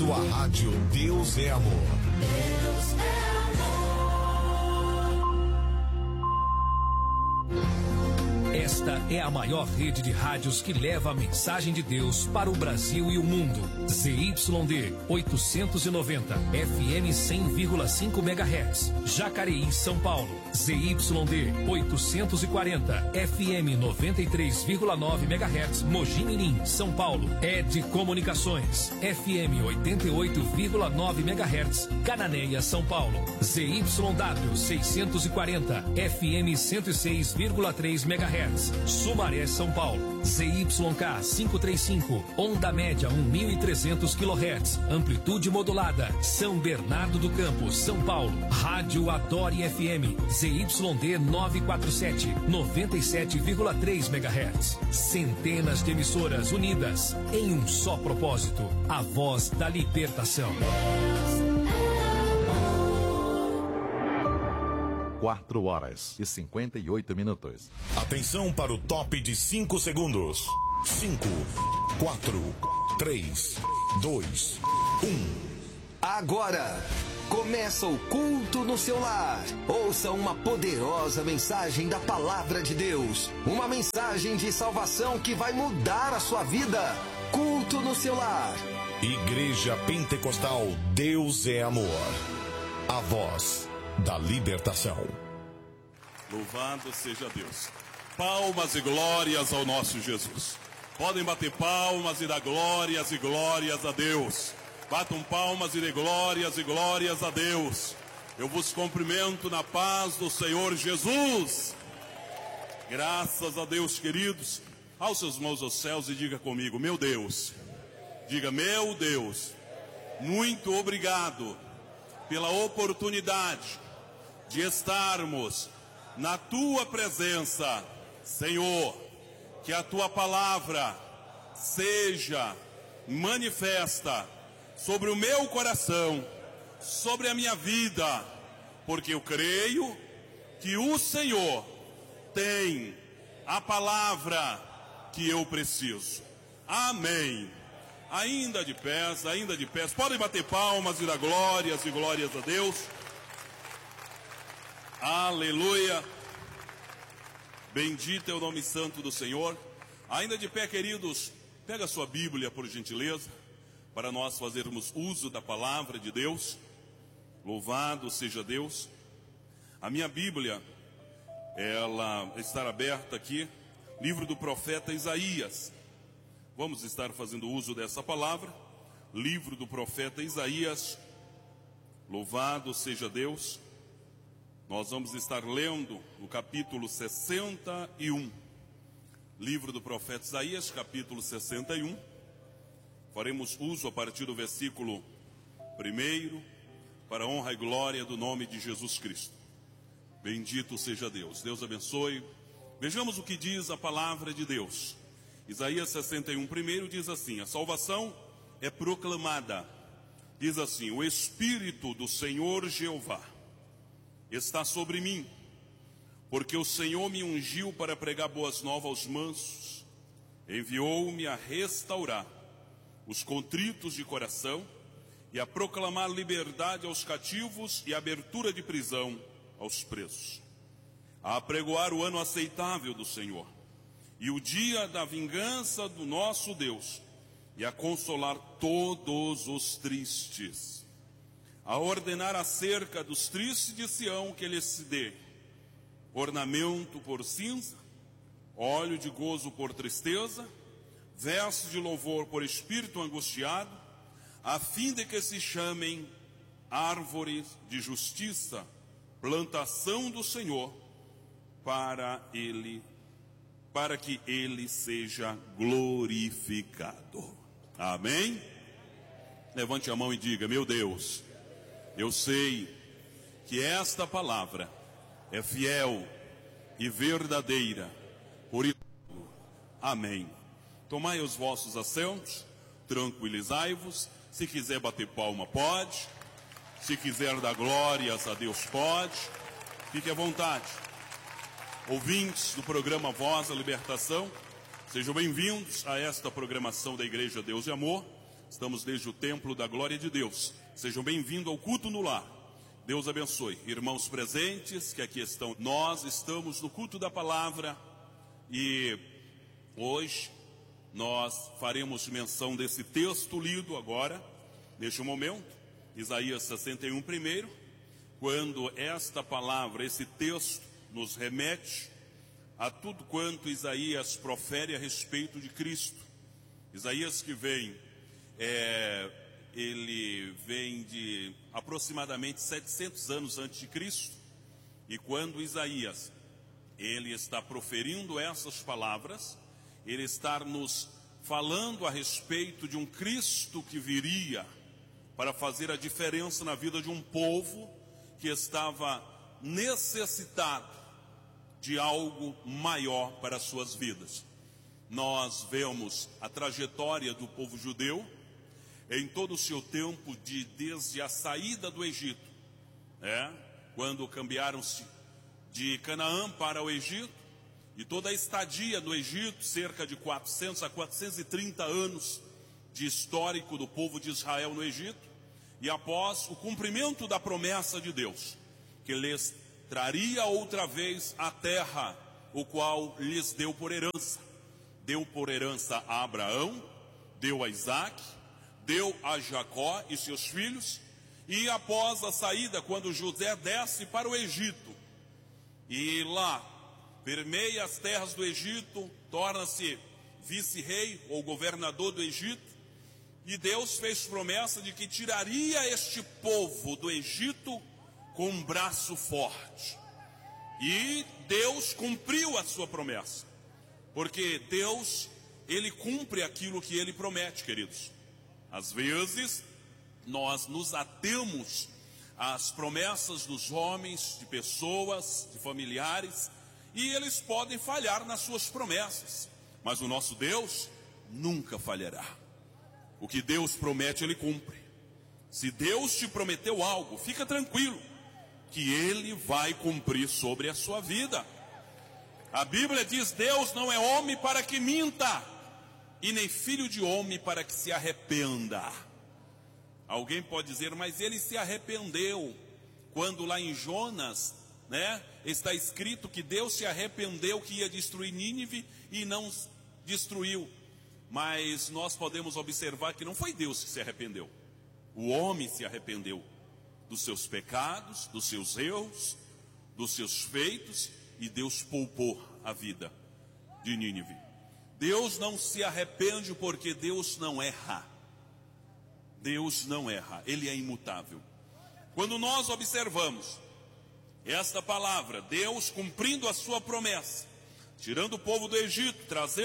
sua rádio Deus é Amor. Deus é Esta é a maior rede de rádios que leva a mensagem de Deus para o Brasil e o mundo. ZYD 890, FM 100,5 MHz, Jacareí, São Paulo. ZYD 840, FM 93,9 MHz, Mogi Mirim, São Paulo. ED Comunicações, FM 88,9 MHz, Cananéia, São Paulo. ZYW 640, FM 106,3 MHz, Sumaré, São Paulo. ZYK 535, onda média 1.300 kHz, amplitude modulada, São Bernardo do Campo, São Paulo. Rádio Adore FM, ZYD 947, 97,3 MHz. Centenas de emissoras unidas em um só propósito, a voz da libertação. 4h58. Atenção para o top de 5 segundos. 5, 4, 3, 2, 1. Agora começa o culto no seu lar. Ouça uma poderosa mensagem da palavra de Deus. Uma mensagem de salvação que vai mudar a sua vida. Culto no seu lar. Igreja Pentecostal Deus é Amor. A voz da libertação. Louvado seja Deus. Palmas e glórias ao nosso Jesus. Podem bater palmas e dar glórias e glórias a Deus. Batam palmas e dê glórias e glórias a Deus. Eu vos cumprimento na paz do Senhor Jesus. Graças a Deus, queridos. Aos seus mãos aos céus e diga comigo: meu Deus. Diga: meu Deus, muito obrigado pela oportunidade de estarmos na tua presença, Senhor. Que a tua palavra seja manifesta sobre o meu coração, sobre a minha vida, porque eu creio que o Senhor tem a palavra que eu preciso. Amém. Ainda de pés, podem bater palmas e dar glórias e glórias a Deus. Aleluia. Bendito é o nome santo do Senhor. Ainda de pé, queridos, pega a sua Bíblia, por gentileza, para nós fazermos uso da palavra de Deus. Louvado seja Deus. A minha Bíblia, ela está aberta aqui, livro do profeta Isaías. Vamos estar fazendo uso dessa palavra, livro do profeta Isaías. Louvado seja Deus. Nós vamos estar lendo o capítulo 61, livro do profeta Isaías, capítulo 61. Faremos uso a partir do versículo 1, para a honra e glória do nome de Jesus Cristo. Bendito seja Deus. Deus abençoe. Vejamos o que diz a palavra de Deus. Isaías 61, primeiro, diz assim: a salvação é proclamada. Diz assim: o Espírito do Senhor Jeová está sobre mim, porque o Senhor me ungiu para pregar boas novas aos mansos, enviou-me a restaurar os contritos de coração e a proclamar liberdade aos cativos e abertura de prisão aos presos, a apregoar o ano aceitável do Senhor e o dia da vingança do nosso Deus, e a consolar todos os tristes, a ordenar acerca dos tristes de Sião que lhes se dê ornamento por cinza, óleo de gozo por tristeza, vestes de louvor por espírito angustiado, a fim de que se chamem árvores de justiça, plantação do Senhor, para que ele seja glorificado. Amém? Levante a mão e diga: meu Deus, eu sei que esta palavra é fiel e verdadeira, por isso, amém. Tomai os vossos assentos, tranquilizai-vos. Se quiser bater palma, pode. Se quiser dar glórias a Deus, pode. Fique à vontade. Ouvintes do programa Voz da Libertação, sejam bem-vindos a esta programação da Igreja Deus e Amor. Estamos desde o templo da glória de Deus. Sejam bem-vindos ao culto no lar. Deus abençoe. Irmãos presentes que aqui estão, nós estamos no culto da palavra e hoje nós faremos menção desse texto lido agora, neste momento, Isaías 61 primeiro, quando esta palavra, esse texto nos remete a tudo quanto Isaías profere a respeito de Cristo. Isaías que ele vem de aproximadamente 700 anos antes de Cristo, e quando Isaías, ele está proferindo essas palavras, ele está nos falando a respeito de um Cristo que viria para fazer a diferença na vida de um povo que estava necessitado de algo maior para as suas vidas. Nós vemos a trajetória do povo judeu em todo o seu tempo, desde a saída do Egito, quando cambiaram-se de Canaã para o Egito, e toda a estadia no Egito, cerca de 400 a 430 anos de histórico do povo de Israel no Egito, e após o cumprimento da promessa de Deus, que lhes traria outra vez a terra, o qual lhes deu por herança. Deu por herança a Abraão, deu a Isaac, deu a Jacó e seus filhos, e após a saída, quando José desce para o Egito, e lá permeia as terras do Egito, torna-se vice-rei ou governador do Egito, e Deus fez promessa de que tiraria este povo do Egito com um braço forte. E Deus cumpriu a sua promessa, porque Deus, ele cumpre aquilo que ele promete, queridos. Às vezes, nós nos atemos às promessas dos homens, de pessoas, de familiares, e eles podem falhar nas suas promessas, mas o nosso Deus nunca falhará. O que Deus promete, ele cumpre. Se Deus te prometeu algo, fica tranquilo, que ele vai cumprir sobre a sua vida. A Bíblia diz: Deus não é homem para que minta, e nem filho de homem para que se arrependa. Alguém pode dizer, mas ele se arrependeu, quando lá em Jonas, está escrito que Deus se arrependeu que ia destruir Nínive e não destruiu. Mas nós podemos observar que não foi Deus que se arrependeu. O homem se arrependeu dos seus pecados, dos seus erros, dos seus feitos, e Deus poupou a vida de Nínive. Deus não se arrepende porque Deus não erra. Deus não erra, ele é imutável. Quando nós observamos esta palavra, Deus cumprindo a sua promessa, tirando o povo do Egito,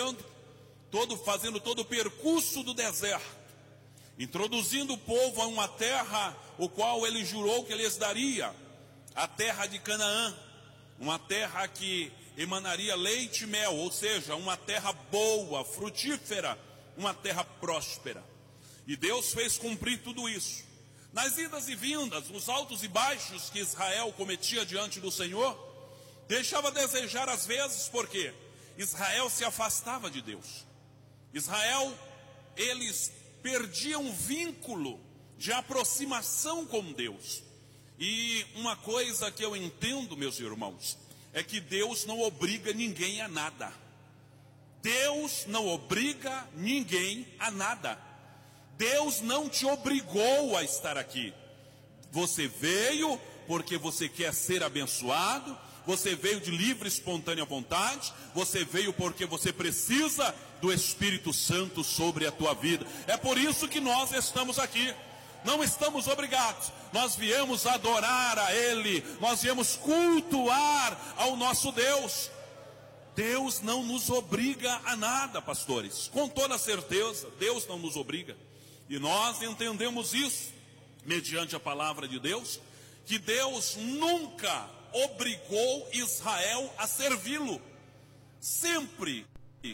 fazendo todo o percurso do deserto, introduzindo o povo a uma terra, o qual ele jurou que lhes daria, a terra de Canaã, uma terra que emanaria leite e mel, ou seja, uma terra boa, frutífera, uma terra próspera. E Deus fez cumprir tudo isso. Nas idas e vindas, nos altos e baixos que Israel cometia diante do Senhor, deixava a desejar às vezes, porque Israel se afastava de Deus. Israel, eles perdiam um vínculo de aproximação com Deus. E uma coisa que eu entendo, meus irmãos, é que Deus não obriga ninguém a nada. Deus não obriga ninguém a nada. Deus não te obrigou a estar aqui. Você veio porque você quer ser abençoado, você veio de livre e espontânea vontade, você veio porque você precisa do Espírito Santo sobre a tua vida. É por isso que nós estamos aqui. Não estamos obrigados, nós viemos adorar a Ele, nós viemos cultuar ao nosso Deus. Deus não nos obriga a nada, pastores, com toda certeza, Deus não nos obriga. E nós entendemos isso, mediante a palavra de Deus, que Deus nunca obrigou Israel a servi-lo. Sempre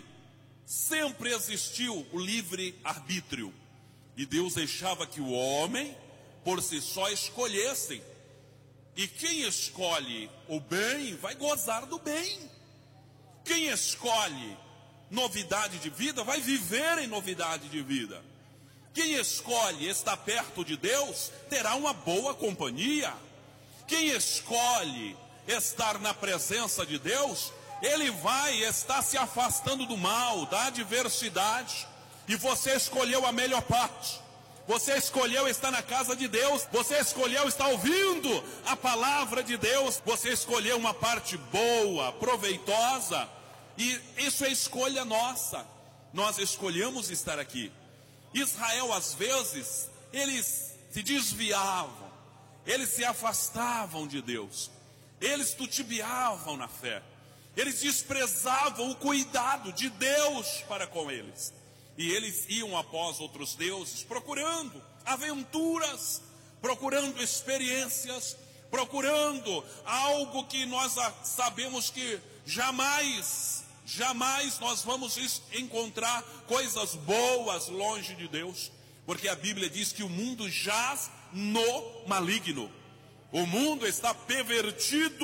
existiu o livre-arbítrio. E Deus deixava que o homem, por si só, escolhessem. E quem escolhe o bem, vai gozar do bem. Quem escolhe novidade de vida, vai viver em novidade de vida. Quem escolhe estar perto de Deus terá uma boa companhia. Quem escolhe estar na presença de Deus, ele vai estar se afastando do mal, da adversidade. E você escolheu a melhor parte. Você escolheu estar na casa de Deus. Você escolheu estar ouvindo a palavra de Deus. Você escolheu uma parte boa, proveitosa. E isso é escolha nossa. Nós escolhemos estar aqui. Israel, às vezes, eles se desviavam. Eles se afastavam de Deus. Eles titubeavam na fé. Eles desprezavam o cuidado de Deus para com eles. E eles iam após outros deuses, procurando aventuras, procurando experiências, procurando algo que nós sabemos que jamais nós vamos encontrar coisas boas longe de Deus. Porque a Bíblia diz que o mundo jaz no maligno. O mundo está pervertido,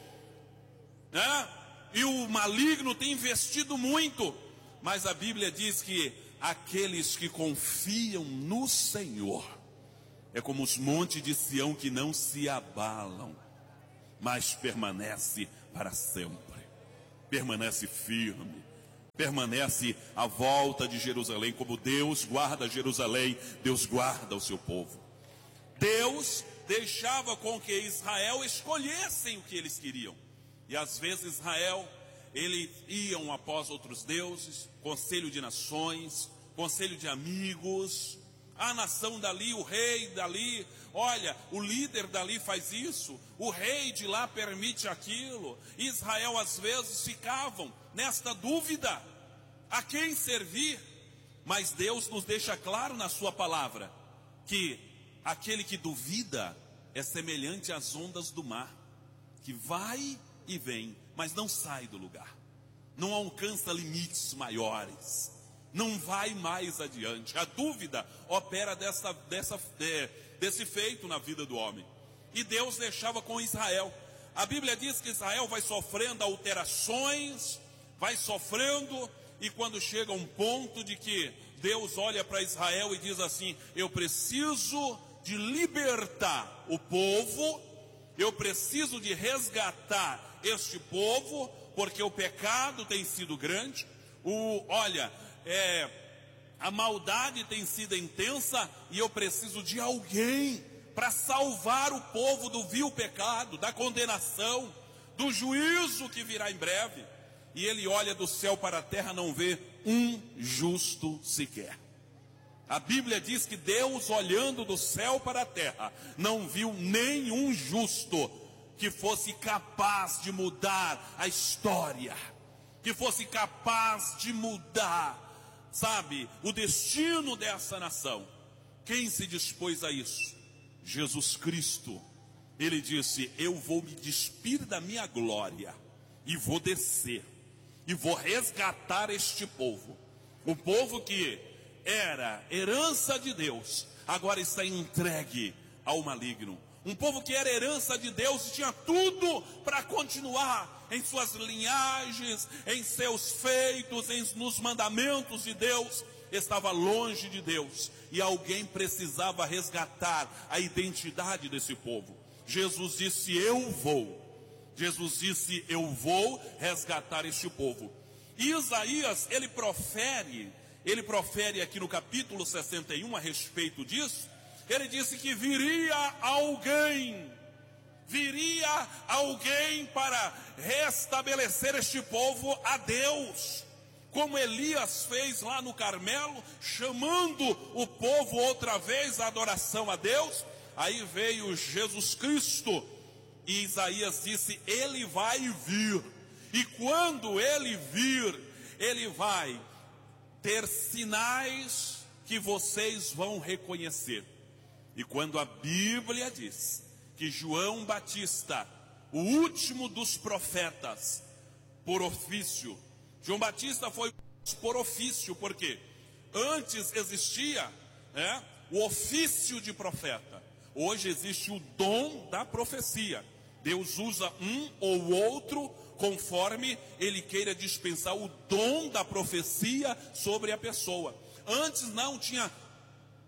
né? E o maligno tem investido muito. Mas a Bíblia diz que aqueles que confiam no Senhor é como os montes de Sião que não se abalam, mas permanece para sempre. Permanece firme. Permanece à volta de Jerusalém. Como Deus guarda Jerusalém, Deus guarda o seu povo. Deus deixava com que Israel escolhessem o que eles queriam. E às vezes Israel, eles iam após outros deuses, conselho de nações, conselho de amigos, a nação dali, o rei dali, olha, o líder dali faz isso, o rei de lá permite aquilo. Israel às vezes ficavam nesta dúvida, a quem servir? Mas Deus nos deixa claro na sua palavra, que aquele que duvida é semelhante às ondas do mar, que vai e vem, mas não sai do lugar, não alcança limites maiores, não vai mais adiante. A dúvida opera desse feito na vida do homem. E Deus deixava com Israel. A Bíblia diz que Israel vai sofrendo alterações, vai sofrendo, e quando chega um ponto de que Deus olha para Israel e diz assim: eu preciso de libertar o povo, eu preciso de resgatar este povo, porque o pecado tem sido grande, a maldade tem sido intensa, e eu preciso de alguém para salvar o povo do vil pecado, da condenação, do juízo que virá em breve. E ele olha do céu para a terra, não vê um justo sequer. A Bíblia diz que Deus, olhando do céu para a terra, não viu nenhum justo que fosse capaz de mudar a história, que fosse capaz de mudar, sabe, o destino dessa nação. Quem se dispôs a isso? Jesus Cristo. Ele disse: eu vou me despir da minha glória e vou descer e vou resgatar este povo. O povo que era herança de Deus, agora está entregue ao maligno. Um povo que era herança de Deus e tinha tudo para continuar em suas linhagens, em seus feitos, nos mandamentos de Deus, estava longe de Deus, e alguém precisava resgatar a identidade desse povo. Jesus disse: eu vou. Jesus disse: eu vou resgatar este povo. E Isaías, ele profere aqui no capítulo 61 a respeito disso. Ele disse que viria alguém para restabelecer este povo a Deus, como Elias fez lá no Carmelo, chamando o povo outra vez à adoração a Deus. Aí veio Jesus Cristo, e Isaías disse: ele vai vir, e quando ele vir, ele vai ter sinais que vocês vão reconhecer. E quando a Bíblia diz que João Batista, o último dos profetas, por ofício, João Batista foi por ofício, porque antes existia o ofício de profeta, hoje existe o dom da profecia. Deus usa um ou outro conforme ele queira dispensar o dom da profecia sobre a pessoa. Antes não tinha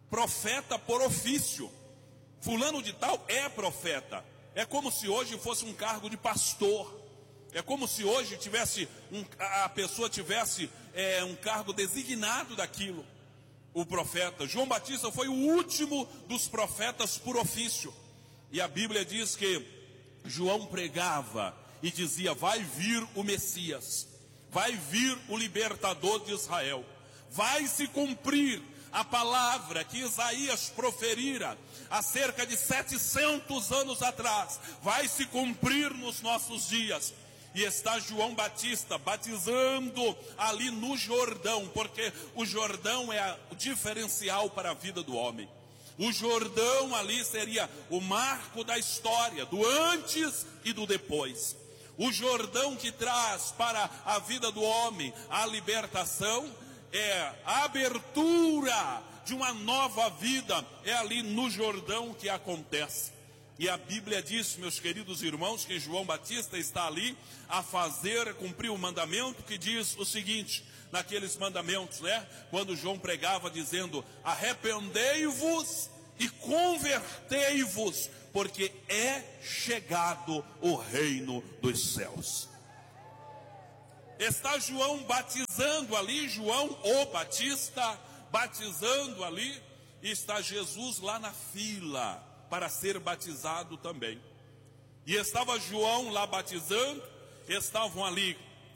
profeta por ofício. Fulano de tal é profeta. É como se hoje fosse um cargo de pastor. É como se hoje a pessoa tivesse um cargo designado daquilo. O profeta João Batista foi o último dos profetas por ofício. E a Bíblia diz que João pregava e dizia: vai vir o Messias, vai vir o libertador de Israel, vai se cumprir a palavra que Isaías proferira há cerca de 700 anos atrás, vai se cumprir nos nossos dias. E está João Batista batizando ali no Jordão, porque o Jordão é o diferencial para a vida do homem. O Jordão ali seria o marco da história, do antes e do depois. O Jordão que traz para a vida do homem a libertação, é a abertura de uma nova vida, é ali no Jordão que acontece. E a Bíblia diz, meus queridos irmãos, que João Batista está ali a cumprir o mandamento que diz o seguinte, naqueles mandamentos, quando João pregava dizendo: arrependei-vos e convertei-vos, porque é chegado o reino dos céus. Está João batizando ali, João o Batista batizando ali, e está Jesus lá na fila para ser batizado também. E estava João lá batizando, estavam ali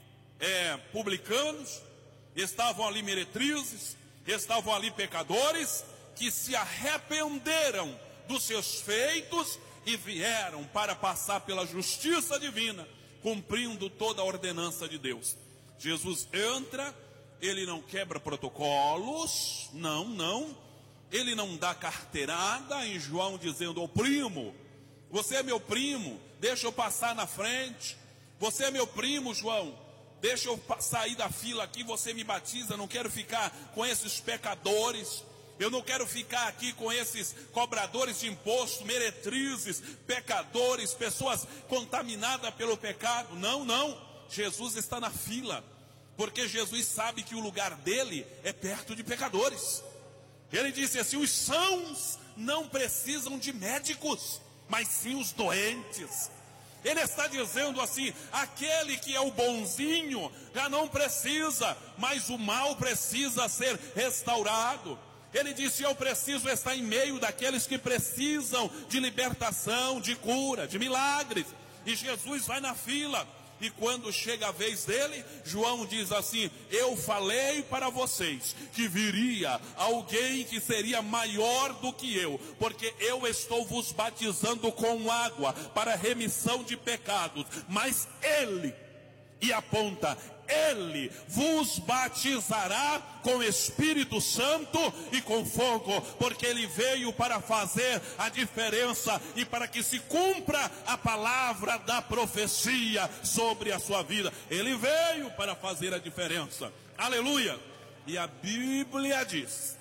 publicanos, estavam ali meretrizes, estavam ali pecadores que se arrependeram dos seus feitos e vieram para passar pela justiça divina, cumprindo toda a ordenança de Deus. Jesus entra, ele não quebra protocolos, não. Ele não dá carteirada em João dizendo: ô primo, você é meu primo, deixa eu passar na frente. Você é meu primo, João, deixa eu sair da fila aqui, você me batiza. Não quero ficar com esses pecadores. Eu não quero ficar aqui com esses cobradores de imposto, meretrizes, pecadores, pessoas contaminadas pelo pecado. Não. Jesus está na fila, porque Jesus sabe que o lugar dele é perto de pecadores. Ele disse assim: os sãos não precisam de médicos, mas sim os doentes. Ele está dizendo assim: aquele que é o bonzinho já não precisa, mas o mal precisa ser restaurado. Ele disse: eu preciso estar em meio daqueles que precisam de libertação, de cura, de milagres. E Jesus vai na fila. E quando chega a vez dele, João diz assim: eu falei para vocês que viria alguém que seria maior do que eu, porque eu estou vos batizando com água para remissão de pecados, mas ele, e aponta, ele vos batizará com Espírito Santo e com fogo, porque ele veio para fazer a diferença e para que se cumpra a palavra da profecia sobre a sua vida. Ele veio para fazer a diferença. Aleluia! E a Bíblia diz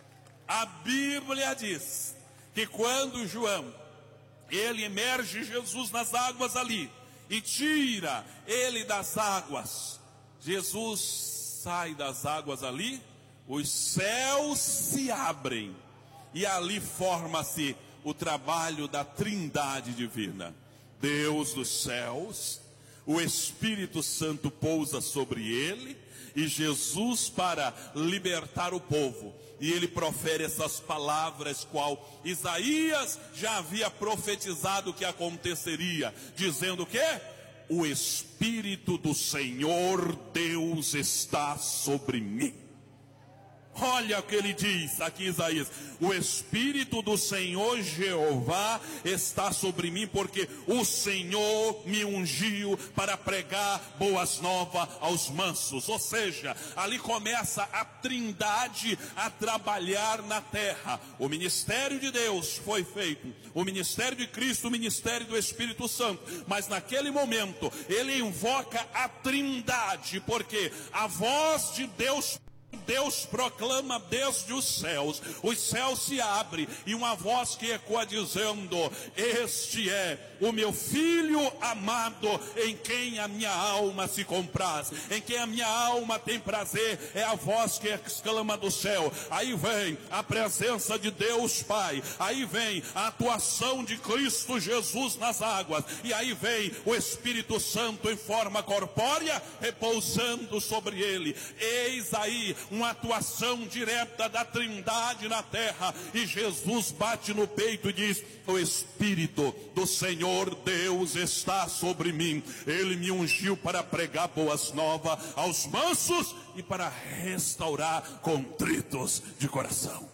que quando João, ele emerge Jesus nas águas ali e tira ele das águas, Jesus sai das águas ali, os céus se abrem e ali forma-se o trabalho da Trindade divina. Deus dos céus, o Espírito Santo pousa sobre ele e Jesus para libertar o povo. E ele profere essas palavras, qual Isaías já havia profetizado que aconteceria, dizendo que o Espírito do Senhor Deus está sobre mim. Olha o que ele diz aqui, Isaías: o Espírito do Senhor Jeová está sobre mim, porque o Senhor me ungiu para pregar boas novas aos mansos. Ou seja, ali começa a Trindade a trabalhar na terra. O ministério de Deus foi feito, o ministério de Cristo, o ministério do Espírito Santo, mas naquele momento ele invoca a Trindade, porque a voz de Deus Deus proclama desde os céus se abrem, e uma voz que ecoa dizendo: este é o meu filho amado, em quem a minha alma se compraz, em quem a minha alma tem prazer. É a voz que exclama do céu. Aí vem a presença de Deus Pai, aí vem a atuação de Cristo Jesus nas águas, e aí vem o Espírito Santo em forma corpórea, repousando sobre ele. Eis aí uma atuação direta da Trindade na terra, e Jesus bate no peito e diz: o Espírito do Senhor Deus está sobre mim, ele me ungiu para pregar boas novas aos mansos e para restaurar contritos de coração.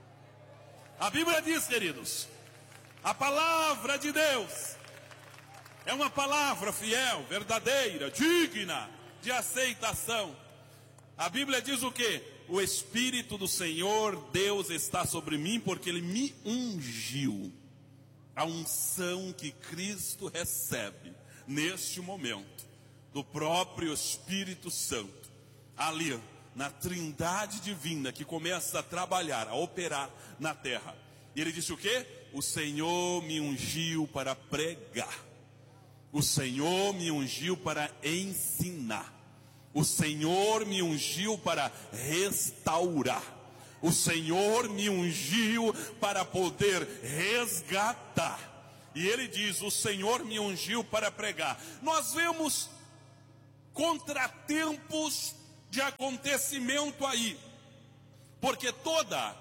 A Bíblia diz, queridos, a palavra de Deus é uma palavra fiel, verdadeira, digna de aceitação. A Bíblia diz o quê? O Espírito do Senhor Deus está sobre mim, porque ele me ungiu. A unção que Cristo recebe neste momento do próprio Espírito Santo, ali na Trindade divina, que começa a trabalhar, a operar na terra. E ele disse o quê? O Senhor me ungiu para pregar, o Senhor me ungiu para ensinar, o Senhor me ungiu para restaurar, o Senhor me ungiu para poder resgatar. E ele diz: o Senhor me ungiu para pregar. Nós vemos contratempos de acontecimento aí, porque toda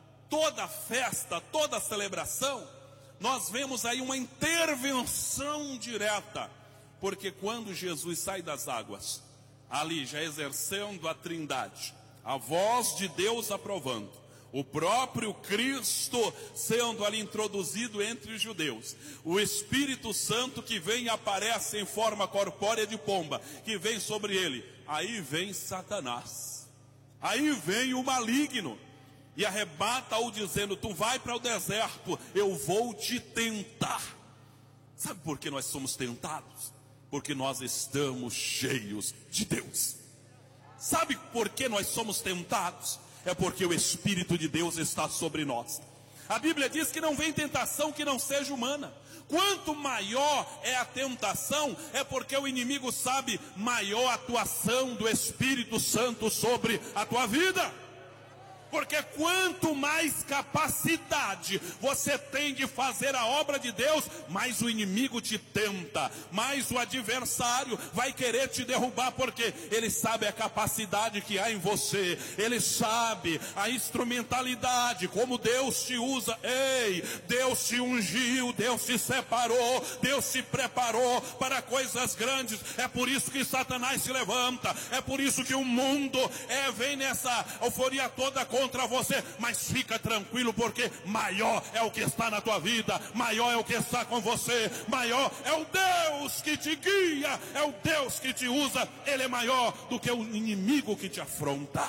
festa, toda celebração, nós vemos aí uma intervenção direta, porque quando Jesus sai das águas, ali já exercendo a Trindade, a voz de Deus aprovando, o próprio Cristo sendo ali introduzido entre os judeus, o Espírito Santo que vem e aparece em forma corpórea de pomba, que vem sobre ele, aí vem Satanás, aí vem o maligno, e arrebata-o dizendo: tu vai para o deserto, eu vou te tentar. Sabe por que nós somos tentados? Porque nós estamos cheios de Deus. Sabe por que nós somos tentados? É porque o Espírito de Deus está sobre nós. A Bíblia diz que não vem tentação que não seja humana. Quanto maior é a tentação, é porque o inimigo sabe maior a atuação do Espírito Santo sobre a tua vida. Porque quanto mais capacidade você tem de fazer a obra de Deus, mais o inimigo te tenta, mais o adversário vai querer te derrubar, porque ele sabe a capacidade que há em você, ele sabe a instrumentalidade, como Deus te usa. Ei, Deus te ungiu, Deus te separou, Deus te preparou para coisas grandes. É por isso que Satanás se levanta, é por isso que o mundo vem nessa euforia toda contra você, mas fica tranquilo, porque maior é o que está na tua vida, maior é o que está com você, maior é o Deus que te guia, é o Deus que te usa. Ele é maior do que o inimigo que te afronta.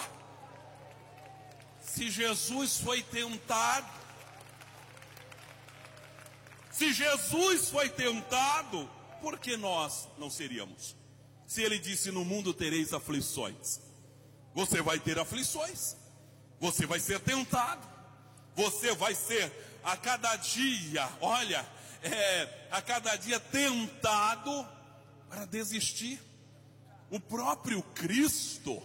Se Jesus foi tentado, por que nós não seríamos? Se ele disse: no mundo tereis aflições, você vai ter aflições, você vai ser tentado, você vai ser a cada dia, a cada dia tentado para desistir. O próprio Cristo,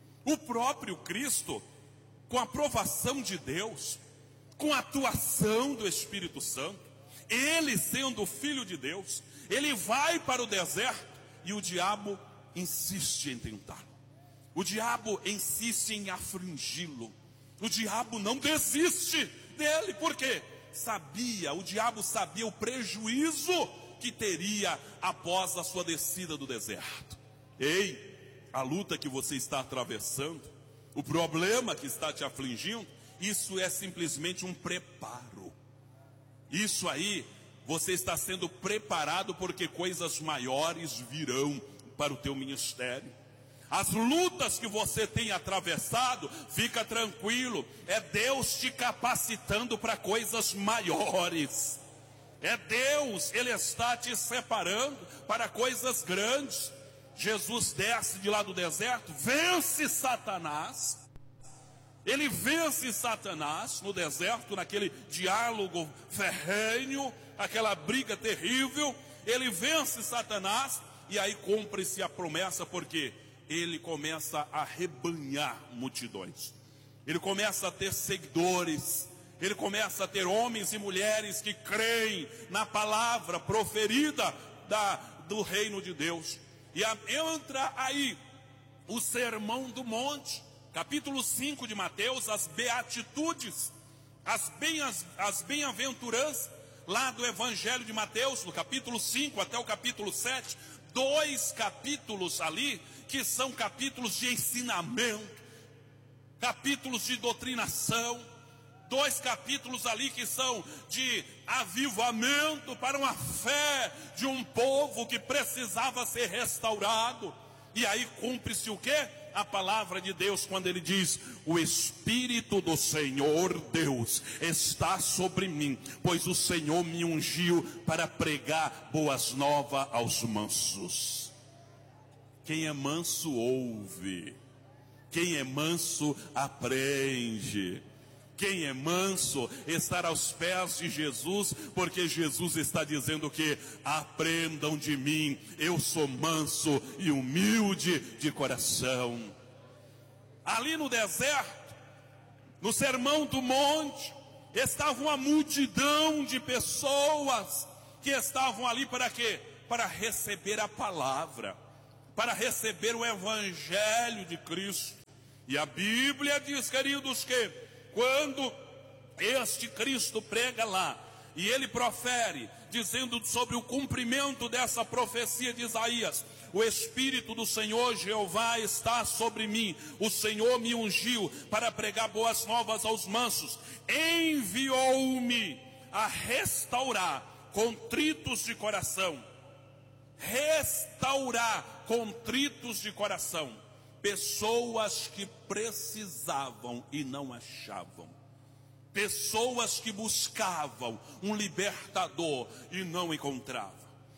com a aprovação de Deus, com a atuação do Espírito Santo, ele sendo o Filho de Deus, ele vai para o deserto e o diabo insiste em tentá-lo. O diabo insiste em afligi-lo. O diabo não desiste dele, porque o diabo sabia o prejuízo que teria após a sua descida do deserto. Ei, a luta que você está atravessando, o problema que está te afligindo, isso é simplesmente um preparo. Isso aí, você está sendo preparado, porque coisas maiores virão para o teu ministério. As lutas que você tem atravessado, fica tranquilo, é Deus te capacitando para coisas maiores. É Deus, Ele está te separando para coisas grandes. Jesus desce de lá do deserto, vence Satanás, Ele vence Satanás no deserto, naquele diálogo ferrenho, aquela briga terrível. Ele vence Satanás e aí cumpre-se a promessa, porque ele começa a rebanhar multidões. Ele começa a ter seguidores. Ele começa a ter homens e mulheres que creem na palavra proferida do reino de Deus. E entra aí o Sermão do Monte, capítulo 5 de Mateus, as beatitudes, as bem-aventuranças, lá do Evangelho de Mateus, do capítulo 5 até o capítulo 7, 2 capítulos ali, que são capítulos de ensinamento, capítulos de doutrinação, 2 capítulos ali que são de avivamento para uma fé de um povo que precisava ser restaurado. E aí cumpre-se o quê? A palavra de Deus, quando ele diz: o Espírito do Senhor Deus está sobre mim, pois o Senhor me ungiu para pregar boas novas aos mansos. Quem é manso ouve, quem é manso aprende. Quem é manso estar aos pés de Jesus, porque Jesus está dizendo que aprendam de mim, eu sou manso e humilde de coração. Ali no deserto, no Sermão do Monte, estava uma multidão de pessoas que estavam ali para quê? Para receber a palavra, para receber o Evangelho de Cristo. E a Bíblia diz, queridos, que quando este Cristo prega lá, e ele profere, dizendo sobre o cumprimento dessa profecia de Isaías: o Espírito do Senhor Jeová está sobre mim, o Senhor me ungiu para pregar boas novas aos mansos, enviou-me a restaurar contritos de coração. Restaurar contritos de coração. Pessoas que precisavam e não achavam. Pessoas que buscavam um libertador e não encontravam.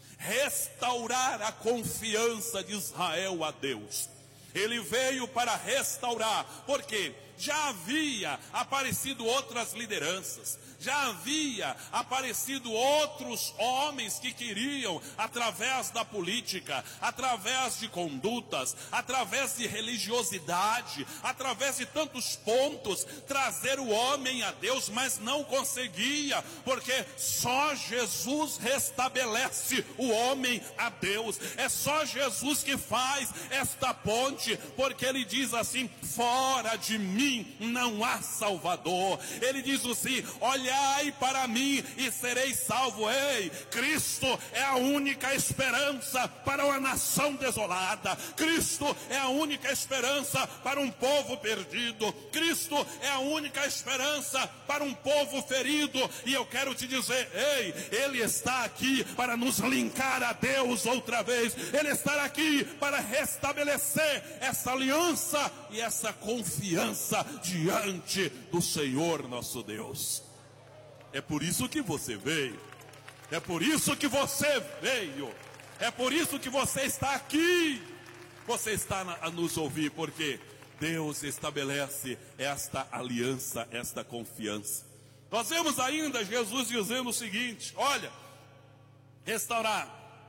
Restaurar a confiança de Israel a Deus. Ele veio para restaurar, porque já havia aparecido outras lideranças, já havia aparecido outros homens que queriam, através da política, através de condutas, através de religiosidade, através de tantos pontos, trazer o homem a Deus, mas não conseguia, porque só Jesus restabelece o homem a Deus. É só Jesus que faz esta ponte, porque ele diz assim: fora de mim não há Salvador. Ele diz assim: olhai para mim e sereis salvo. Ei, Cristo é a única esperança para uma nação desolada. Cristo é a única esperança para um povo perdido. Cristo é a única esperança para um povo ferido. E eu quero te dizer, ei, Ele está aqui para nos linkar a Deus outra vez. Ele está aqui para restabelecer essa aliança e essa confiança diante do Senhor nosso Deus. É por isso que você veio. É por isso que você veio. É por isso que você está aqui. Você está a nos ouvir, porque Deus estabelece esta aliança, esta confiança. Nós vemos ainda Jesus dizendo o seguinte: olha, restaurar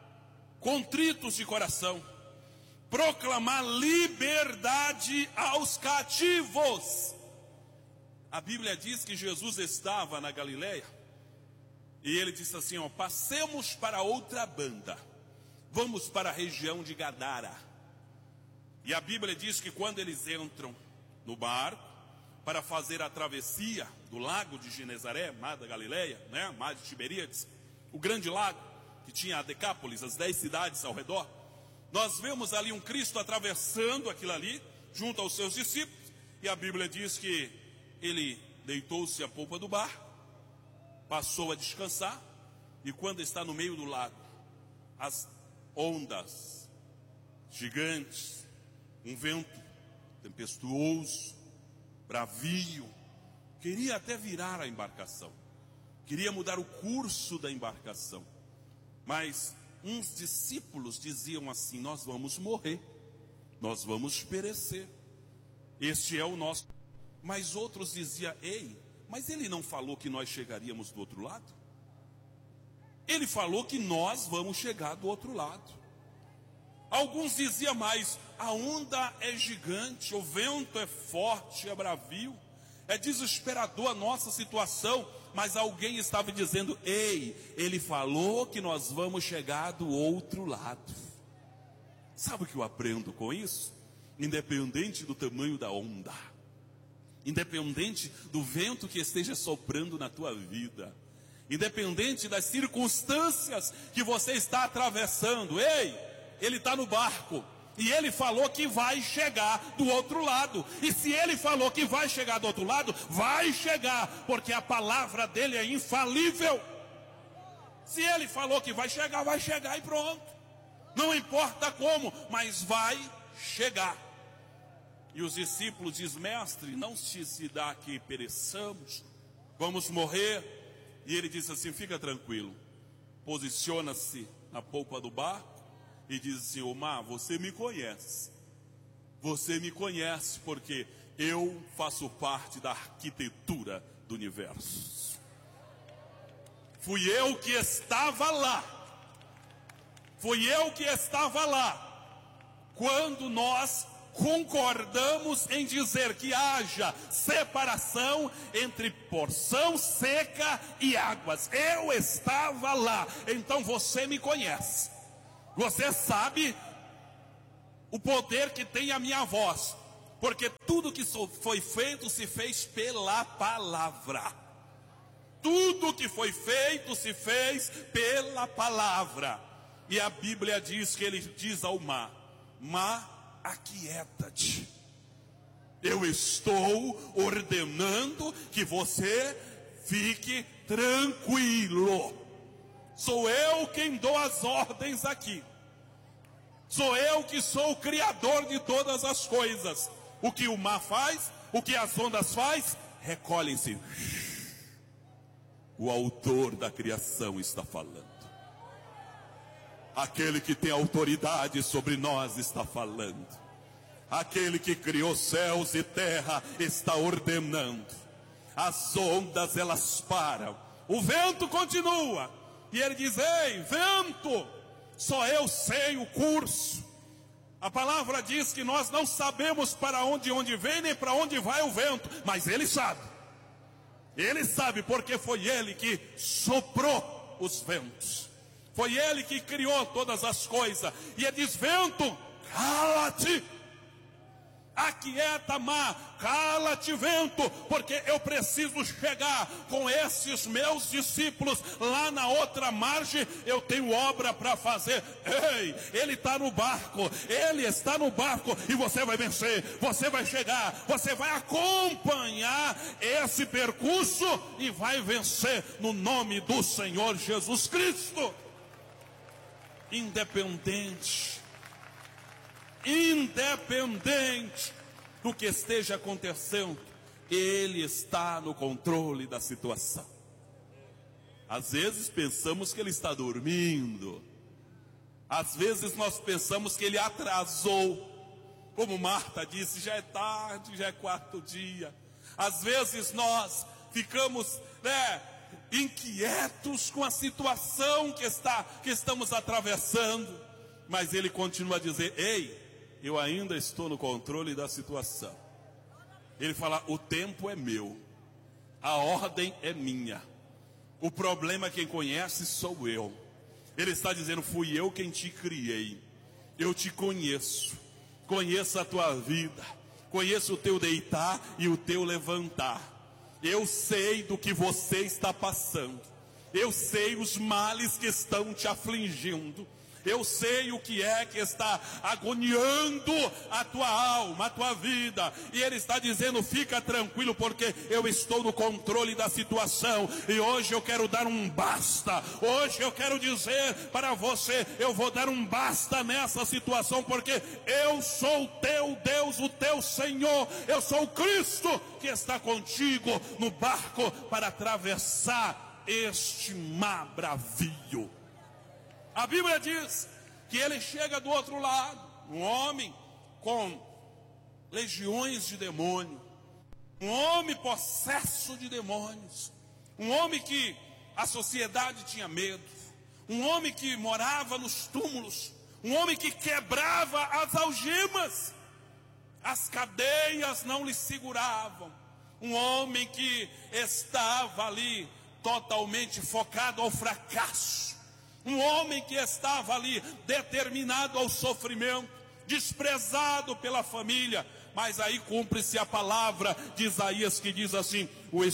contritos de coração, proclamar liberdade aos cativos. A Bíblia diz que Jesus estava na Galileia e ele disse assim: ó, passemos para outra banda, vamos para a região de Gadara. E a Bíblia diz que quando eles entram no barco para fazer a travessia do lago de Genezaré, mar da Galileia, né, mar de Tiberíades, o grande lago que tinha a Decápolis, as 10 cidades ao redor, nós vemos ali um Cristo atravessando aquilo ali, junto aos seus discípulos, e a Bíblia diz que ele deitou-se à polpa do barco, passou a descansar, e quando está no meio do lago, as ondas gigantes, um vento tempestuoso, bravio, queria até virar a embarcação, queria mudar o curso da embarcação, mas uns discípulos diziam assim: nós vamos morrer, nós vamos perecer, este é o nosso Mas outros diziam: ei, mas ele não falou que nós chegaríamos do outro lado? Ele falou que nós vamos chegar do outro lado. Alguns diziam mais: a onda é gigante, o vento é forte, é bravio, é desesperador a nossa situação. Mas alguém estava dizendo: ei, ele falou que nós vamos chegar do outro lado. Sabe o que eu aprendo com isso? Independente do tamanho da onda, independente do vento que esteja soprando na tua vida, independente das circunstâncias que você está atravessando, ei, ele está no barco, e ele falou que vai chegar do outro lado. E se ele falou que vai chegar do outro lado, vai chegar, porque a palavra dele é infalível. Se ele falou que vai chegar e pronto. Não importa como, mas vai chegar. E os discípulos dizem: mestre, não se dá que pereçamos, vamos morrer. E ele diz assim: fica tranquilo. Posiciona-se na polpa do barco e diz assim: ô mar, você me conhece. Você me conhece porque eu faço parte da arquitetura do universo. Fui eu que estava lá. Fui eu que estava lá quando nós concordamos em dizer que haja separação entre porção seca e águas. Eu estava lá. Então você me conhece. Você sabe o poder que tem a minha voz, porque tudo que foi feito se fez pela palavra. Tudo que foi feito se fez pela palavra. E a Bíblia diz que ele diz ao mar: mar, aquieta-te. Eu estou ordenando que você fique tranquilo. Sou eu quem dou as ordens aqui. Sou eu que sou o criador de todas as coisas. O que o mar faz, o que as ondas faz, recolhem-se. O autor da criação está falando. Aquele que tem autoridade sobre nós está falando. Aquele que criou céus e terra está ordenando. As ondas, elas param. O vento continua. E ele diz: ei, vento, só eu sei o curso. A palavra diz que nós não sabemos para onde vem nem para onde vai o vento. Mas ele sabe. Ele sabe porque foi ele que soprou os ventos. Foi ele que criou todas as coisas. E ele diz: vento, cala-te. Aquieta, mar, cala-te, vento, porque eu preciso chegar com esses meus discípulos lá na outra margem. Eu tenho obra para fazer. Ei, ele está no barco, ele está no barco, e você vai vencer, você vai chegar, você vai acompanhar esse percurso e vai vencer no nome do Senhor Jesus Cristo. Independente do que esteja acontecendo, ele está no controle da situação. Às vezes pensamos que ele está dormindo. Às vezes nós pensamos que ele atrasou. Como Marta disse, já é tarde, já é quarto dia. Às vezes nós ficamos, inquietos com a situação que estamos atravessando. Mas ele continua a dizer: ei, eu ainda estou no controle da situação. Ele fala: o tempo é meu, a ordem é minha, o problema quem conhece sou eu. Ele está dizendo: fui eu quem te criei, eu te conheço, conheço a tua vida, conheço o teu deitar e o teu levantar. Eu sei do que você está passando, eu sei os males que estão te afligindo, eu sei o que é que está agoniando a tua alma, a tua vida. E ele está dizendo: fica tranquilo, porque eu estou no controle da situação. E hoje eu quero dar um basta. Hoje eu quero dizer para você: eu vou dar um basta nessa situação, porque eu sou o teu Deus, o teu Senhor. Eu sou o Cristo que está contigo no barco para atravessar este mar bravio. A Bíblia diz que ele chega do outro lado, um homem com legiões de demônio. um homem possesso de demônios, um homem que a sociedade tinha medo, um homem que morava nos túmulos, um homem que quebrava as algemas, as cadeias não lhe seguravam, um homem que estava ali totalmente focado ao fracasso, um homem que estava ali determinado ao sofrimento, desprezado pela família. Mas aí cumpre-se a palavra de Isaías que diz assim: o